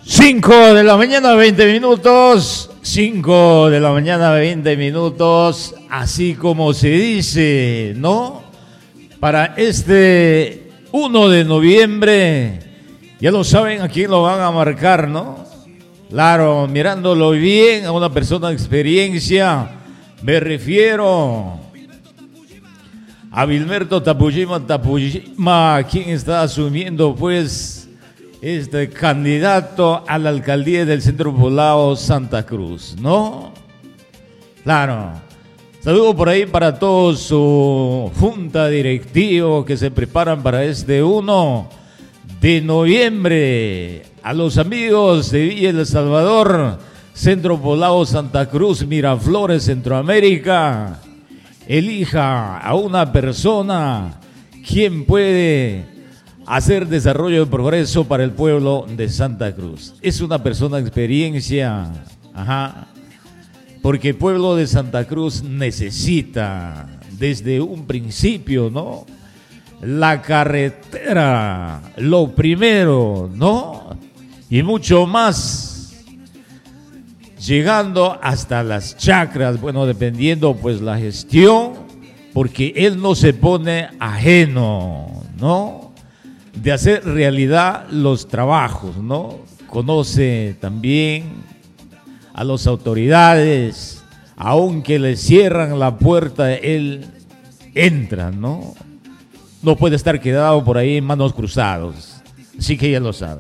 5 de la mañana, 20 minutos. 5 de la mañana, 20 minutos. Así como se dice, ¿no? Para este 1 de noviembre, ya lo saben a quién lo van a marcar, ¿no? Claro, mirándolo bien, a una persona de experiencia, me refiero a Vilmerto Tapujima, quien está asumiendo, pues, este candidato a la alcaldía del Centro Poblado Santa Cruz, ¿no? Claro. Saludo por ahí para toda su junta directiva que se preparan para este 1 de noviembre. A los amigos de Villa El Salvador, Centro Poblado Santa Cruz, Miraflores, Centroamérica, elija a una persona quien puede hacer desarrollo y progreso para el pueblo de Santa Cruz. Es una persona de experiencia, porque el pueblo de Santa Cruz necesita desde un principio, ¿no? La carretera, lo primero, ¿no? Y mucho más, llegando hasta las chacras, bueno, dependiendo pues la gestión, porque él no se pone ajeno, ¿no? De hacer realidad los trabajos, ¿no? Conoce también a las autoridades, aunque le cierran la puerta, él entra, ¿no? No puede estar quedado por ahí en manos cruzadas, así que ya lo saben.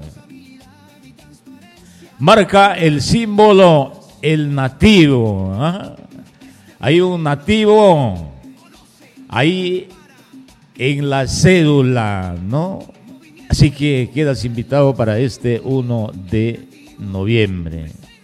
Marca el símbolo, el nativo, ¿eh? Hay un nativo ahí en la cédula, ¿no? Así que quedas invitado para este 1 de noviembre.